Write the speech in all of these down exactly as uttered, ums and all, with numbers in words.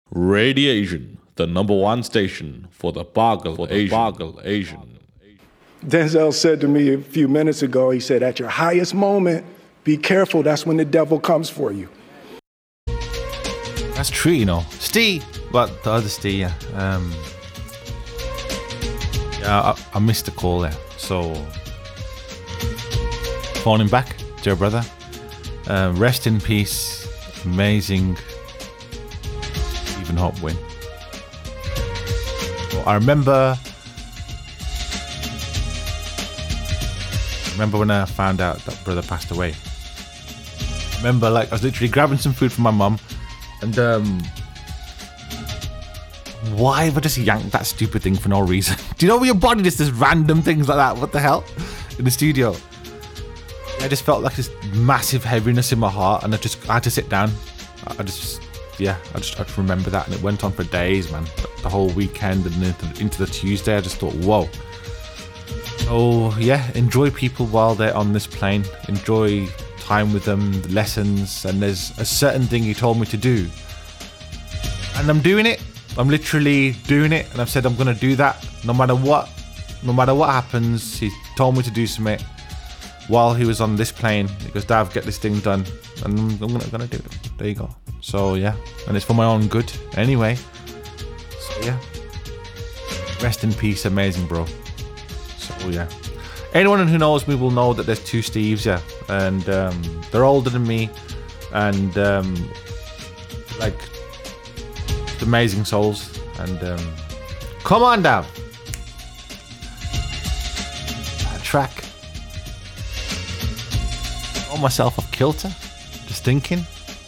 Radiation, the number one station for the Boggle for the Asian. Boggle Asian. Denzel said to me a few minutes ago, he said, at your highest moment, be careful, that's when the devil comes for you. That's true, you know. Steve, but the other Steve, yeah. Um, yeah, I, I missed the call there. So, phoning back, dear brother. Uh, rest in peace. Amazing. Even Hope win. Well, I remember. Remember when I found out that brother passed away. Remember, like I was literally grabbing some food from my mum, and um, why have I just yanked that stupid thing for no reason? Do you know your body just does random things like that? What the hell? In the studio, I just felt like this massive heaviness in my heart, and I just I had to sit down. I just, yeah, I just I just remember that, and it went on for days, man. The whole weekend and into, into the Tuesday, I just thought, whoa. So yeah, enjoy people while they're on this plane. Enjoy time with them, the lessons, and there's a certain thing he told me to do, and I'm doing it. I'm literally doing it, and I've said I'm gonna do that no matter what. No matter what happens, he told me to do something while he was on this plane. He goes, Dav, get this thing done, and I'm gonna, gonna do it. There you go. So yeah, and it's for my own good anyway. So yeah, rest in peace, amazing bro. So yeah, anyone who knows me will know that there's two Steves, yeah, and um, they're older than me, and um, like amazing souls. And um, come on, Dav. That track. Got myself off kilter, just thinking.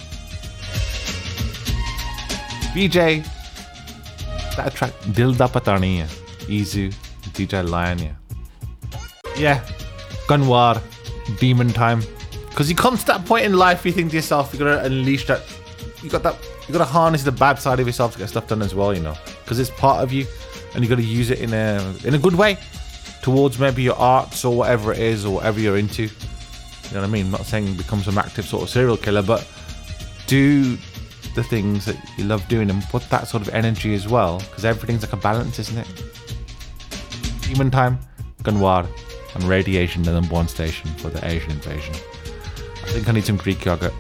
B J, that track, Dil Da Patani, Izu, D J Lion, yeah. Yeah, Gunwar, demon time. Because you come to that point in life, you think to yourself, you gotta unleash that. You got that. You gotta harness the bad side of yourself to get stuff done as well, you know. Because it's part of you, and you gotta use it in a in a good way, towards maybe your arts or whatever it is or whatever you're into. You know what I mean? I'm not saying become some active sort of serial killer, but do the things that you love doing and put that sort of energy as well. Because everything's like a balance, isn't it? Demon time, Gunwar. And Radiation, the number one station for the Asian invasion. I think I need some Greek yogurt.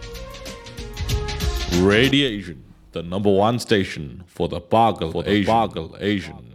Radiation, the number one station for the Boggle for the Asian. Boggle Asian.